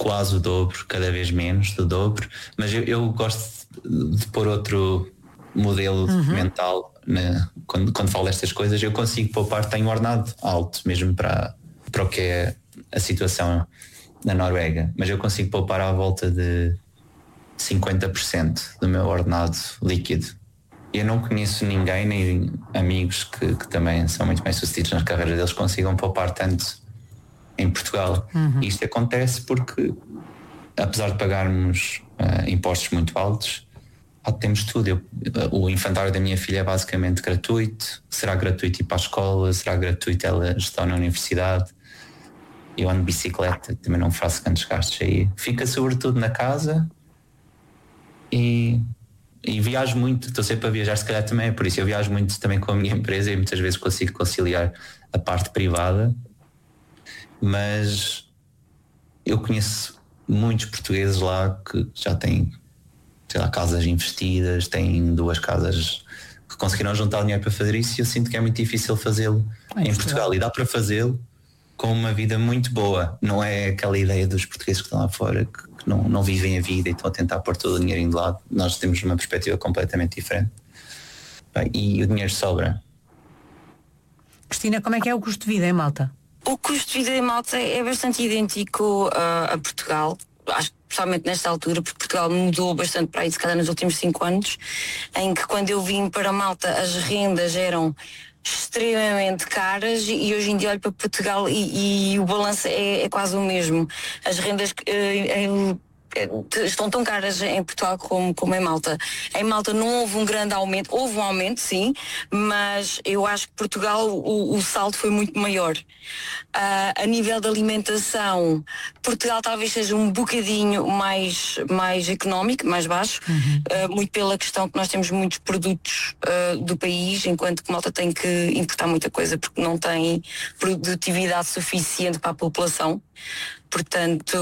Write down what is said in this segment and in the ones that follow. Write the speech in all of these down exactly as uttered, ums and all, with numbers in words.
quase o dobro, cada vez menos do dobro, mas eu, eu gosto de pôr outro modelo uhum. mental, né? quando, quando falo destas coisas. Eu consigo poupar, tenho um ordenado alto mesmo para, para o que é a situação na Noruega, mas eu consigo poupar à volta de cinquenta por cento do meu ordenado líquido. Eu não conheço ninguém, nem amigos que, que também são muito bem sucedidos nas carreiras deles, consigam poupar tanto em Portugal. Uhum. E isto acontece porque, apesar de pagarmos uh, impostos muito altos, ah, temos tudo. Eu, o infantário da minha filha é basicamente gratuito, será gratuito ir para a escola, será gratuito ela estar na universidade. Eu ando de bicicleta, também não faço grandes gastos aí. Fica sobretudo na casa e, e viajo muito, estou sempre a viajar, se calhar também é por isso. Eu viajo muito também com a minha empresa e muitas vezes consigo conciliar a parte privada, mas eu conheço muitos portugueses lá que já têm, sei lá, casas investidas, têm duas casas que conseguiram juntar o dinheiro para fazer isso, e eu sinto que é muito difícil fazê-lo é em Portugal, e dá para fazê-lo com uma vida muito boa. Não é aquela ideia dos portugueses que estão lá fora, que, que não, não vivem a vida e estão a tentar pôr todo o dinheiro de lado. Nós temos uma perspectiva completamente diferente. Bem, e o dinheiro sobra. Cristina, como é que é o custo de vida em Malta? O custo de vida em Malta é bastante idêntico uh, a Portugal. Acho que especialmente nesta altura, porque Portugal mudou bastante para aí, se calhar nos últimos cinco anos, em que quando eu vim para Malta as rendas eram extremamente caras, e hoje em dia olho para Portugal e, e o balanço é, é quase o mesmo. As rendas eh, em, estão tão caras em Portugal como, como em Malta. Em Malta não houve um grande aumento, houve um aumento sim, mas eu acho que Portugal o, o salto foi muito maior. Uh, a nível de alimentação, Portugal talvez seja um bocadinho mais, mais económico, mais baixo, uhum. uh, muito pela questão que nós temos muitos produtos uh, do país, enquanto que Malta tem que importar muita coisa porque não tem produtividade suficiente para a população. Portanto,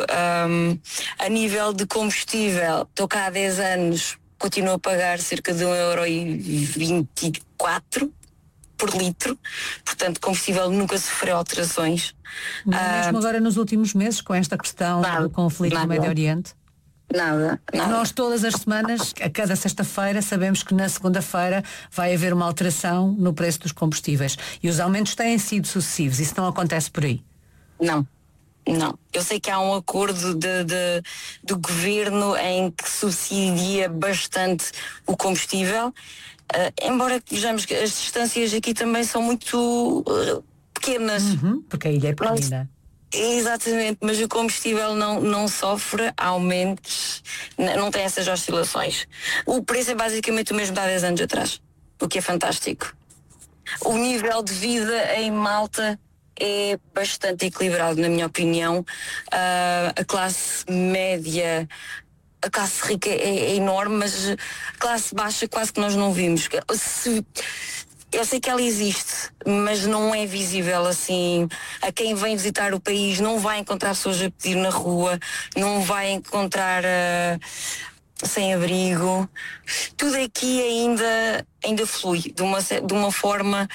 um, a nível de combustível, estou cá há dez anos, continuo a pagar cerca de um euro e vinte e quatro por litro. Portanto, combustível nunca sofreu alterações. Não, uh, mesmo agora nos últimos meses, com esta questão nada, do conflito nada. no Médio Oriente? Nada, nada. Nós todas as semanas, a cada sexta-feira, sabemos que na segunda-feira vai haver uma alteração no preço dos combustíveis. E os aumentos têm sido sucessivos. Isso não acontece por aí? Não. Não, eu sei que há um acordo de, de, do governo em que subsidia bastante o combustível, uh, embora vejamos que as distâncias aqui também são muito uh, pequenas. Uhum, porque a ilha é pequena. Exatamente, mas o combustível não, não sofre aumentos, não tem essas oscilações. O preço é basicamente o mesmo de há dez anos atrás, o que é fantástico. O nível de vida em Malta é bastante equilibrado, na minha opinião. Uh, a classe média, a classe rica é, é enorme, mas a classe baixa quase que nós não vimos. Se, eu sei que ela existe, mas não é visível assim. A quem vem visitar o país não vai encontrar pessoas a pedir na rua, não vai encontrar uh, sem abrigo. Tudo aqui ainda, ainda flui de uma, de uma forma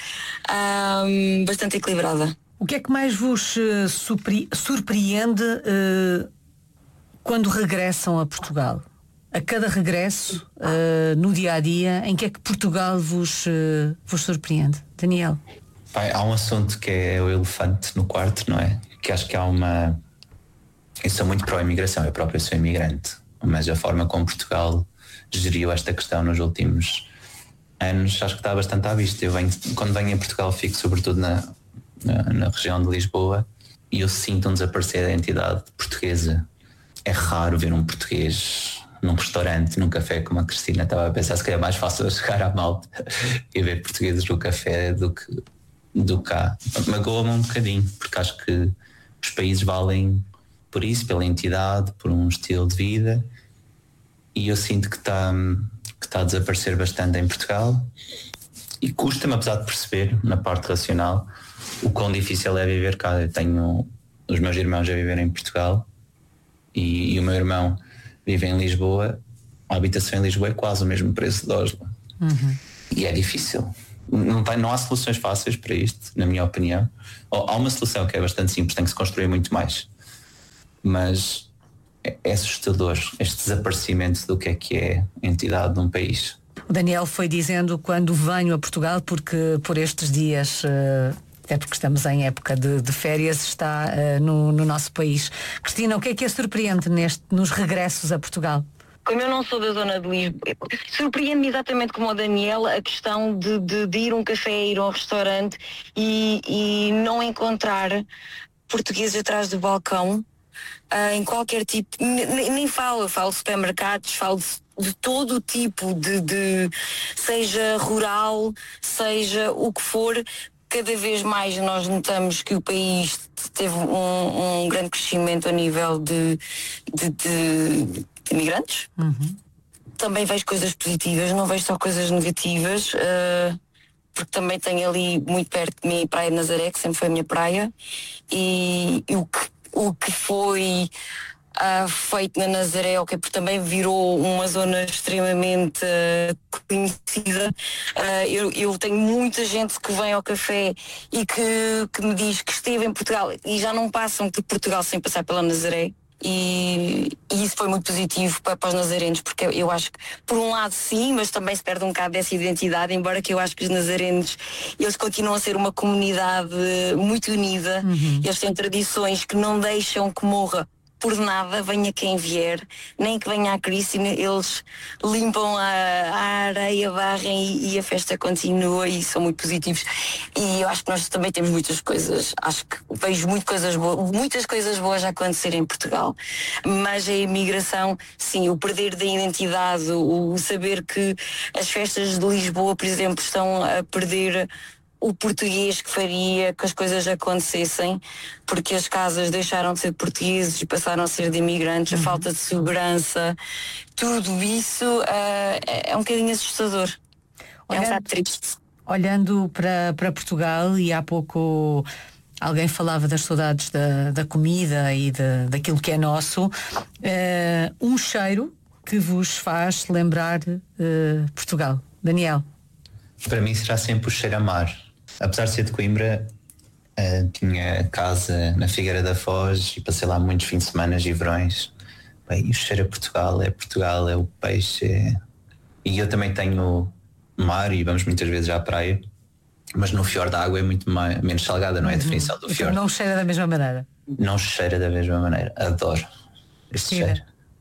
um, bastante equilibrada. O que é que mais vos uh, supri- surpreende uh, quando regressam a Portugal? A cada regresso, uh, no dia-a-dia, em que é que Portugal vos, uh, vos surpreende? Daniel? Pai, há um assunto que é o elefante no quarto, não é? Que acho que há uma... Eu sou muito pró-imigração, eu próprio sou imigrante, mas a forma como Portugal geriu esta questão nos últimos anos, acho que está bastante à vista. Eu venho, quando venho a Portugal, fico sobretudo na... Na, na região de Lisboa, e eu sinto um desaparecer da identidade portuguesa. É raro ver um português num restaurante, num café, como a Cristina estava a pensar, se calhar é mais fácil chegar à Malta e ver portugueses no café do que do cá. Magoa-me um bocadinho, porque acho que os países valem por isso, pela entidade, por um estilo de vida, e eu sinto que está que está a desaparecer bastante em Portugal, e custa-me, apesar de perceber, na parte racional, o quão difícil é viver cá. Eu tenho os meus irmãos a viver em Portugal e, e o meu irmão vive em Lisboa. A habitação em Lisboa é quase o mesmo preço de Oslo. Uhum. E é difícil. Não, tem, não há soluções fáceis para isto, na minha opinião. Há uma solução que é bastante simples, tem que se construir muito mais. mas é, é assustador este desaparecimento do que é que é a entidade de um país. O Daniel foi dizendo: quando venho a Portugal, porque por estes dias, até porque estamos em época de, de férias, está uh, no, no nosso país. Cristina, o que é que é surpreendente neste, nos regressos a Portugal? Como eu não sou da zona de Lisboa, surpreende-me exatamente como o Daniel a questão de, de, de ir a um café, ir a um restaurante e, e não encontrar portugueses atrás do balcão, uh, em qualquer tipo, nem, nem falo, eu falo de supermercados, falo de, de todo o tipo, de, de seja rural, seja o que for. Cada vez mais nós notamos que o país teve um, um grande crescimento a nível de, de, de, de imigrantes. Uhum. Também vejo coisas positivas, não vejo só coisas negativas, uh, porque também tenho ali muito perto de mim a Praia de Nazaré, que sempre foi a minha praia, e, e o, que, o que foi uh, feito na Nazaré, okay, porque também virou uma zona extremamente uh, conhecida. Uh, eu, eu tenho muita gente que vem ao café e que, que me diz que esteve em Portugal e já não passam por Portugal sem passar pela Nazaré. E, e isso foi muito positivo para, para os nazarenos, porque eu, eu acho que, por um lado sim, mas também se perde um bocado dessa identidade, embora que eu acho que os nazarenos, eles continuam a ser uma comunidade muito unida. Uhum. Eles têm tradições que não deixam que morra por nada, venha quem vier, nem que venha a Cristina, eles limpam a, a areia, barrem e, e a festa continua, e são muito positivos. E eu acho que nós também temos muitas coisas, acho que vejo muito coisas boas, muitas coisas boas a acontecer em Portugal, mas a imigração, sim, o perder da identidade, o, o saber que as festas de Lisboa, por exemplo, estão a perder o português que faria que as coisas acontecessem, porque as casas deixaram de ser portugueses e passaram a ser de imigrantes, uhum. A falta de segurança, tudo isso uh, é, é um bocadinho assustador. Olhando, é um fato triste. Olhando para, para Portugal, e há pouco alguém falava das saudades da, da comida e de, daquilo que é nosso, uh, um cheiro que vos faz lembrar uh, Portugal. Daniel? Para mim será sempre o cheiro a mar. Apesar de ser de Coimbra, uh, tinha casa na Figueira da Foz e passei lá muitos fins de semana e verões. Bem, e o cheiro a Portugal é Portugal, é o peixe. É... E eu também tenho mar e vamos muitas vezes à praia, mas no fiord a água é muito mais, menos salgada, não é a definição do fiord. Então não cheira da mesma maneira? Não cheira da mesma maneira. Adoro este cheiro.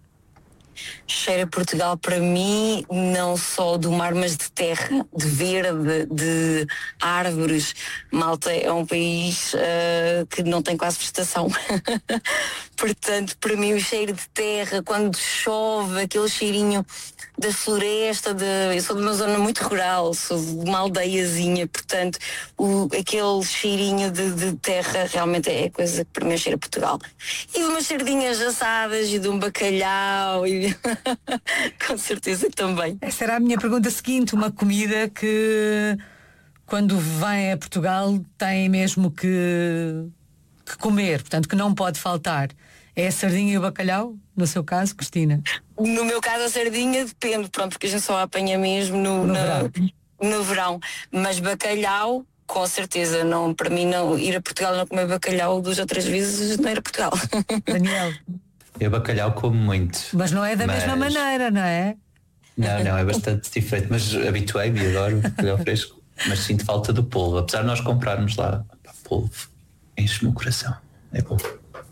Cheira Portugal para mim, não só do mar, mas de terra, de verde, de árvores. Malta é um país uh, que não tem quase vegetação. Portanto, para mim o cheiro de terra, quando chove, aquele cheirinho da floresta, de, eu sou de uma zona muito rural, sou de uma aldeiazinha, portanto o, aquele cheirinho de, de terra realmente é a coisa que para mim cheira Portugal. E de umas sardinhas assadas e de um bacalhau e com certeza também. Essa era a minha pergunta seguinte, uma comida que quando vem a Portugal tem mesmo que, que comer, portanto que não pode faltar. É a sardinha e o bacalhau, no seu caso, Cristina? No meu caso a sardinha depende, pronto, porque a gente só apanha mesmo no, no, na, verão. no verão. Mas bacalhau, com certeza, não, para mim não ir a Portugal não comer bacalhau duas ou três vezes não ir a Portugal. Daniel? Eu bacalhau como muito. Mas não é da mas... mesma maneira, não é? Não, não, é bastante diferente, mas habituei-me e adoro bacalhau fresco. Mas sinto falta do polvo, apesar de nós comprarmos lá pá, polvo, enche-me o coração, é bom.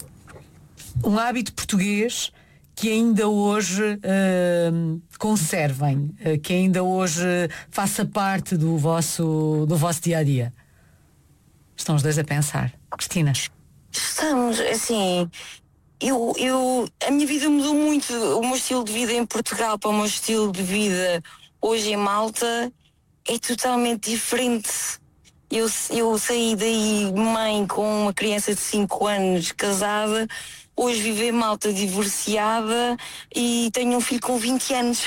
Um hábito português que ainda hoje uh, conservem, uh, que ainda hoje faça parte do vosso, do vosso dia-a-dia. Estão os dois a pensar. Cristina? Estamos, assim, eu, eu, a minha vida mudou muito. O meu estilo de vida em Portugal para o meu estilo de vida hoje em Malta é totalmente diferente. Eu, eu saí daí mãe com uma criança de cinco anos, casada. Hoje vivo em Malta, divorciada, e tenho um filho com vinte anos.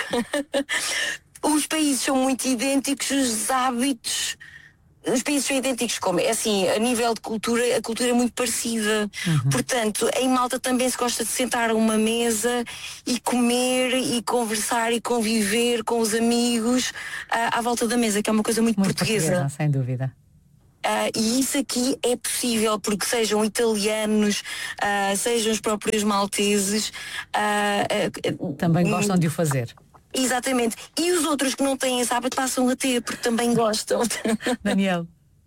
Os países são muito idênticos, os hábitos, os países são idênticos, como é assim, a nível de cultura, a cultura é muito parecida. Uhum. Portanto, em Malta também se gosta de sentar a uma mesa e comer e conversar e conviver com os amigos à, à volta da mesa, que é uma coisa muito, muito portuguesa. portuguesa. Sem dúvida. Uh, e isso aqui é possível, porque sejam italianos, uh, sejam os próprios malteses. Uh, uh, Também gostam de o fazer. Exatamente. E os outros que não têm esse hábito passam a ter, porque também gostam. Daniel.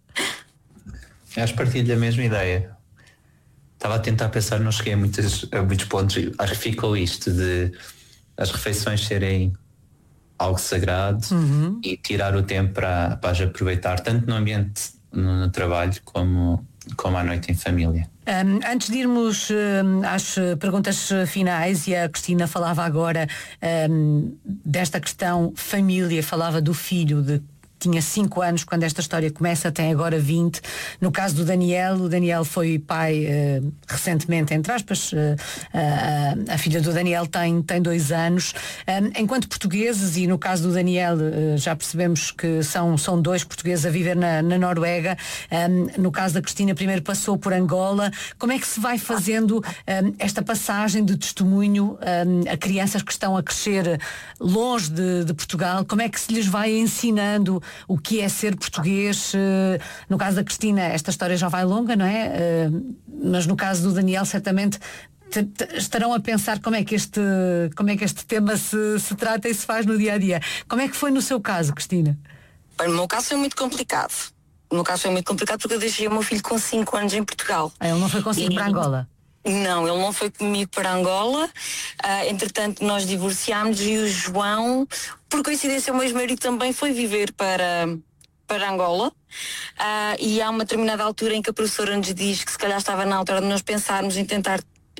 Acho que partilho da mesma ideia. Estava a tentar pensar, não cheguei a, muitas, a muitos pontos. Acho que ficou isto de as refeições serem algo sagrado, uhum. e tirar o tempo para, para as aproveitar, tanto no ambiente no, no trabalho como, como à noite em família. Um, antes de irmos um, às perguntas finais, e a Cristina falava agora um, desta questão família, falava do filho, de tinha cinco anos quando esta história começa, tem agora vinte. No caso do Daniel, o Daniel foi pai uh, recentemente, entre aspas, uh, uh, a filha do Daniel tem, tem dois anos. Um, enquanto portugueses, e no caso do Daniel uh, já percebemos que são, são dois portugueses a viver na, na Noruega, um, no caso da Cristina primeiro passou por Angola. Como é que se vai fazendo um, esta passagem de testemunho um, a crianças que estão a crescer longe de, de Portugal? Como é que se lhes vai ensinando o que é ser português? No caso da Cristina, esta história já vai longa, não é? Mas no caso do Daniel, certamente estarão a pensar como é que este, como é que este tema se, se trata e se faz no dia a dia. Como é que foi no seu caso, Cristina? No meu caso foi muito complicado. No meu caso foi muito complicado porque eu deixei o meu filho com cinco anos em Portugal. Ah, ele não foi consigo e... para Angola? Não, ele não foi comigo para Angola. Uh, entretanto, nós divorciámos e o João, por coincidência, o meu ex-marido também foi viver para, para Angola. Uh, e há uma determinada altura em que a professora nos diz que se calhar estava na altura de nós pensarmos em tentar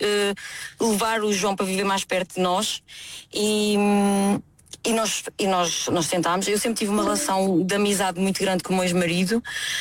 uh, levar o João para viver mais perto de nós. E... Um, E nós, e nós, nós tentámos. Eu sempre tive uma relação de amizade muito grande com o meu ex-marido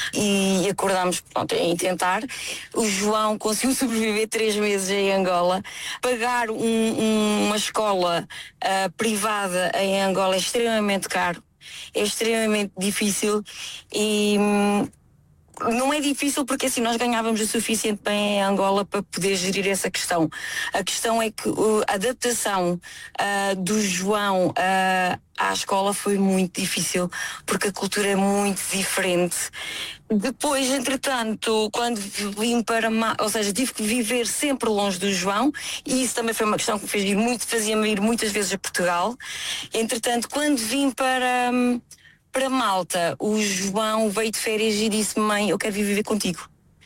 e acordámos, pronto, em tentar. O João conseguiu sobreviver três meses em Angola. Pagar um, um, uma escola uh, privada em Angola é extremamente caro, é extremamente difícil e... Hum, não é difícil porque assim nós ganhávamos o suficiente bem em Angola para poder gerir essa questão. A questão é que uh, a adaptação uh, do João uh, à escola foi muito difícil porque a cultura é muito diferente. Depois, entretanto, quando vim para... Ma- ou seja, tive que viver sempre longe do João e isso também foi uma questão que me fez ir muito, fazia-me ir muitas vezes a Portugal. Entretanto, quando vim para... Um, Para Malta, o João veio de férias e disse: mãe, eu quero vir viver contigo.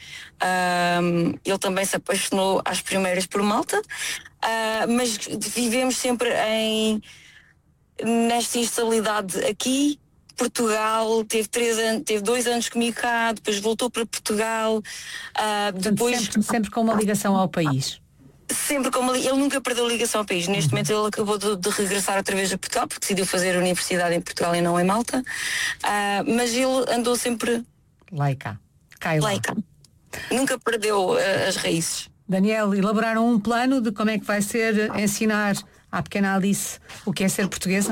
Um, ele também se apaixonou às primeiras por Malta, uh, mas vivemos sempre em, nesta instabilidade aqui. Portugal, teve, três anos, teve dois anos comigo cá, depois voltou para Portugal. Uh, depois... sempre, sempre com uma ligação ao país. Sempre como ele nunca perdeu ligação ao país. Neste momento ele acabou de, de regressar outra vez a Portugal porque decidiu fazer a universidade em Portugal e não em Malta, uh, mas ele andou sempre lá e cá, cá e lá. lá e cá. Nunca perdeu uh, as raízes. Daniel, elaboraram um plano de como é que vai ser ensinar à pequena Alice o que é ser portuguesa?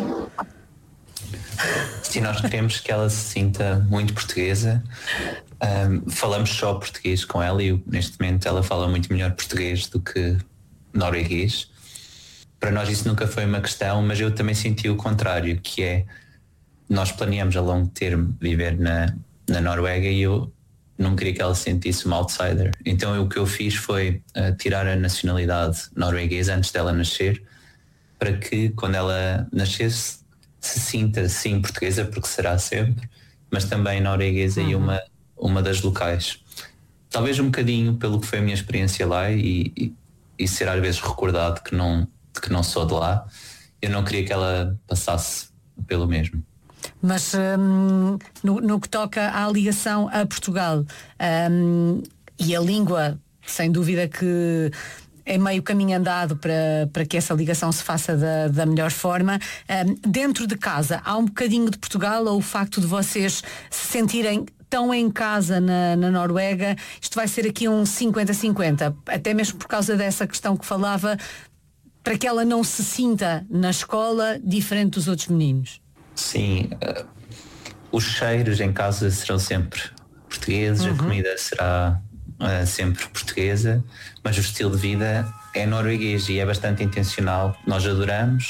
Se nós queremos que ela se sinta muito portuguesa, um, falamos só português com ela e neste momento ela fala muito melhor português do que norueguês. Para nós isso nunca foi uma questão, mas eu também senti o contrário, que é, nós planeamos a longo termo viver na, na Noruega e eu não queria que ela se sentisse uma outsider. Então eu, o que eu fiz foi uh, tirar a nacionalidade norueguesa antes dela nascer, para que quando ela nascesse se sinta sim portuguesa, porque será sempre, mas também norueguesa, uhum. e uma, uma das locais. Talvez um bocadinho pelo que foi a minha experiência lá e, e, e ser às vezes recordado que não, que não sou de lá, eu não queria que ela passasse pelo mesmo. Mas hum, no, no que toca à ligação a Portugal, hum, e a língua, sem dúvida que é meio caminho andado para, para que essa ligação se faça da, da melhor forma. Um, dentro de casa, há um bocadinho de Portugal, ou o facto de vocês se sentirem tão em casa na, na Noruega, isto vai ser aqui um cinquenta cinquenta, até mesmo por causa dessa questão que falava, para que ela não se sinta na escola diferente dos outros meninos? Sim, uh, os cheiros em casa serão sempre portugueses, uhum. a comida será uh, sempre portuguesa, mas o estilo de vida é norueguês e é bastante intencional. Nós adoramos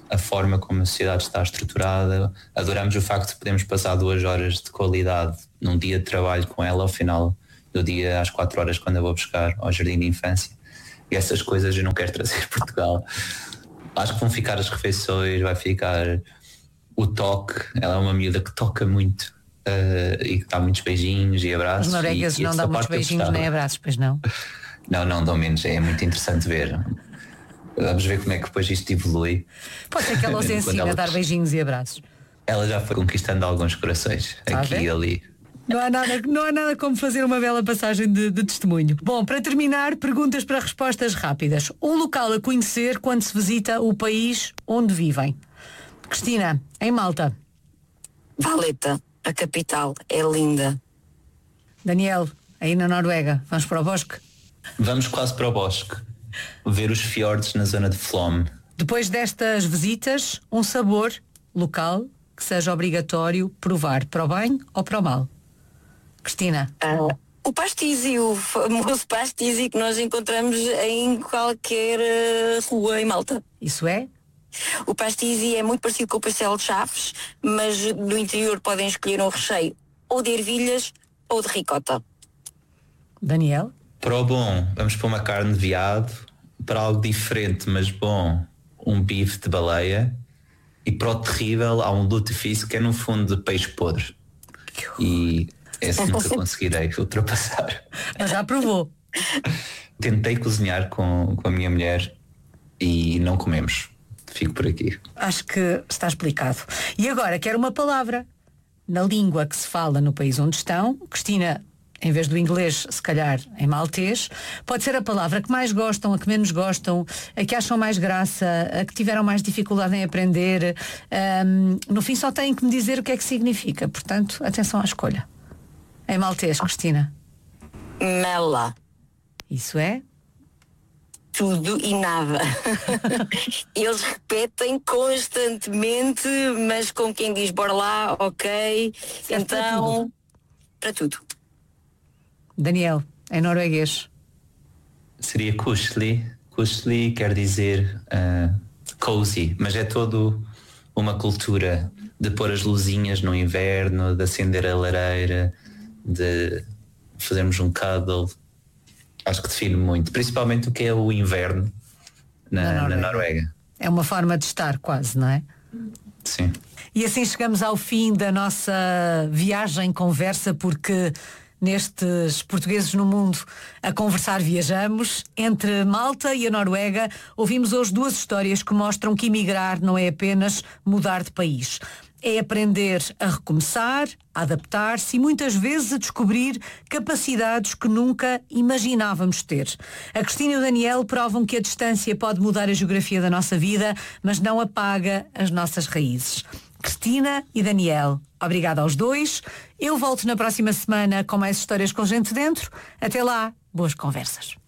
a forma como a sociedade está estruturada. Adoramos o facto de podermos passar duas horas de qualidade num dia de trabalho com ela, ao final do dia, às quatro horas, quando eu vou buscar ao jardim de infância. E essas coisas eu não quero trazer para Portugal. Acho que vão ficar as refeições, vai ficar o toque. Ela é uma miúda que toca muito uh, e que dá muitos beijinhos e abraços. Os noruegueses não dão muitos beijinhos nem abraços, pois não? Não, não dão menos. É muito interessante ver. Vamos ver como é que depois isto evolui. Pode ser que ela os ensine ela... a dar beijinhos e abraços. Ela já foi conquistando alguns corações, Está aqui e ali. Não há, nada, não há nada como fazer uma bela passagem de, de testemunho. Bom, para terminar, perguntas para respostas rápidas. Um local a conhecer quando se visita o país onde vivem. Cristina, em Malta. Valletta, a capital, é linda. Daniel, aí na Noruega, vamos para o bosque? Vamos quase para o bosque. Ver os fiordes na zona de Flom. Depois destas visitas, um sabor local que seja obrigatório provar, para o bem ou para o mal? Cristina. Uh, o pastissi, o famoso pastissi que nós encontramos em qualquer uh, rua em Malta. Isso é? O pastissi é muito parecido com o pastel de Chaves, mas no interior podem escolher um recheio ou de ervilhas ou de ricota. Daniel? Para o bom, vamos para uma carne de veado. Para algo diferente, mas bom, um bife de baleia. E para o terrível, há um lutefisk que é no fundo de peixe podre. E esse nunca conseguirei ultrapassar. Mas já provou. Tentei cozinhar com, com a minha mulher e não comemos. Fico por aqui. Acho que está explicado. E agora quero uma palavra. Na língua que se fala no país onde estão, Cristina, em vez do inglês, se calhar em maltês, pode ser a palavra que mais gostam, a que menos gostam, a que acham mais graça, a que tiveram mais dificuldade em aprender. Um, no fim só têm que me dizer o que é que significa. Portanto, atenção à escolha. Em maltês, Cristina. Mela. Isso é? Tudo e nada. Eles repetem constantemente, mas com quem diz bora lá, ok, certo, então para tudo. Daniel, em norueguês. Seria kusli. Kusli quer dizer uh, cozy, mas é todo uma cultura de pôr as luzinhas no inverno, de acender a lareira, de fazermos um cuddle. Acho que define muito, principalmente o que é o inverno na, na, Noruega. na Noruega. É uma forma de estar quase, não é? Sim. E assim chegamos ao fim da nossa viagem, conversa, porque nestes Portugueses no Mundo a conversar viajamos. Entre Malta e a Noruega ouvimos hoje duas histórias que mostram que emigrar não é apenas mudar de país. É aprender a recomeçar, a adaptar-se e muitas vezes a descobrir capacidades que nunca imaginávamos ter. A Cristina e o Daniel provam que a distância pode mudar a geografia da nossa vida, mas não apaga as nossas raízes. Cristina e Daniel, obrigada aos dois. Eu volto na próxima semana com mais histórias com gente dentro. Até lá, boas conversas.